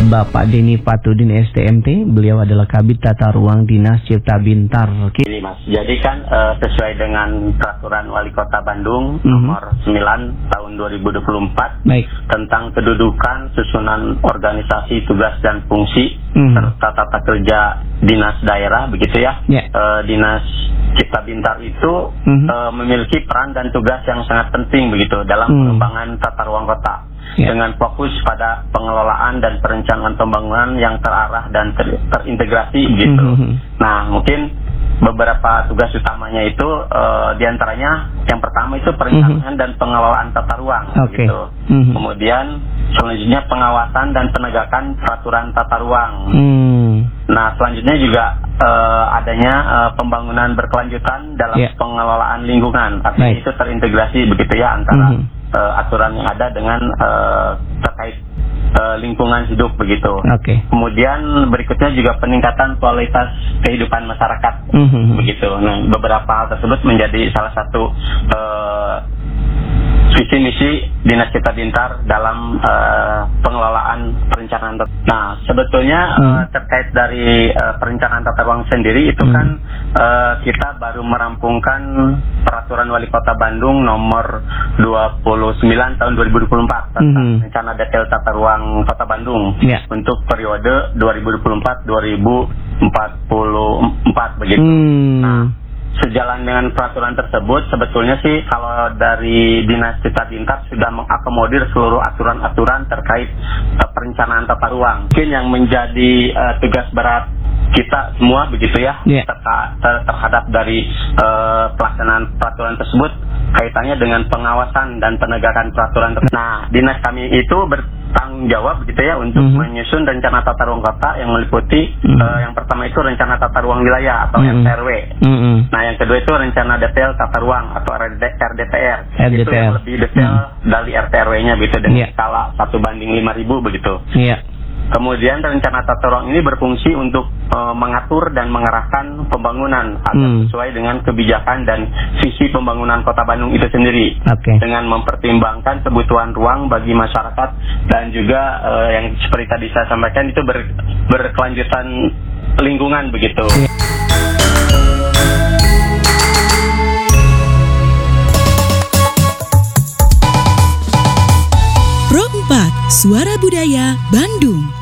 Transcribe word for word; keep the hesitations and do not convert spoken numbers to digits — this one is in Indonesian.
Bapak Denny Patudin S T M T. Beliau adalah Kabid Tata Ruang Dinas Cipta Bintar. Ini Mas, jadi kan uh, sesuai dengan Peraturan Wali Kota Bandung mm-hmm. nomor sembilan tahun dua ribu dua puluh empat Baik. tentang kedudukan, susunan organisasi, tugas dan fungsi mm-hmm. serta tata kerja dinas daerah, begitu ya. Yeah. Uh, Dinas Cipta Bintar itu mm-hmm. uh, memiliki peran dan tugas yang sangat penting begitu dalam mm-hmm. pengembangan tata ruang kota. Yeah. Dengan fokus pada pengelolaan dan perencanaan pembangunan yang terarah dan ter terintegrasi begitu. Mm-hmm. Nah, mungkin beberapa tugas utamanya itu uh, diantaranya yang pertama itu perencanaan mm-hmm. dan pengelolaan tata ruang, okay. gitu. Mm-hmm. Kemudian selanjutnya pengawasan dan penegakan peraturan tata ruang. Mm. Nah, selanjutnya juga uh, adanya uh, pembangunan berkelanjutan dalam yeah. pengelolaan lingkungan. Artinya itu terintegrasi begitu ya antara mm-hmm. Uh, aturan yang ada dengan uh, terkait uh, lingkungan hidup begitu. Okay. Kemudian berikutnya juga peningkatan kualitas kehidupan masyarakat mm-hmm. begitu. Nah, beberapa hal tersebut menjadi salah satu uh, visi misi Dinas Cipta Bintar dalam uh, pengelolaan perencanaan. Nah, sebetulnya hmm. uh, terkait dari uh, perencanaan tata ruang sendiri itu hmm. kan uh, kita baru merampungkan Peraturan Wali Kota Bandung nomor dua puluh sembilan tahun dua ribu dua puluh empat tentang hmm. rencana detail tata ruang Kota Bandung yeah. untuk periode dua ribu dua puluh empat sampai dua ribu empat puluh empat begitu. Hmm. Nah, sejalan dengan peraturan tersebut, sebetulnya sih kalau dari Dinas Cipta Bintar sudah mengakomodir seluruh aturan-aturan terkait uh, perencanaan tata ruang. Mungkin yang menjadi uh, tugas berat kita semua begitu ya yeah. terka, ter, terhadap dari uh, pelaksanaan peraturan tersebut kaitannya dengan pengawasan dan penegakan peraturan tersebut. Nah, dinas kami itu bertanggung jawab begitu ya untuk mm-hmm. menyusun rencana tata ruang kota yang meliputi mm-hmm. uh, yang pertama itu rencana tata ruang wilayah atau mm-hmm. R T R W. Mm-hmm. Nah, yang kedua itu rencana detail tata ruang atau R D P R. Itu yang lebih detail mm-hmm. dari R T R W-nya begitu dengan yeah. skala satu banding lima ribu begitu. Iya. Yeah. Kemudian rencana tata ruang ini berfungsi untuk uh, mengatur dan mengarahkan pembangunan agar hmm. sesuai dengan kebijakan dan visi pembangunan Kota Bandung itu sendiri. Okay. Dengan mempertimbangkan kebutuhan ruang bagi masyarakat dan juga uh, yang seperti tadi saya sampaikan itu ber, berkelanjutan lingkungan begitu. Pro empat Suara Budaya Bandung.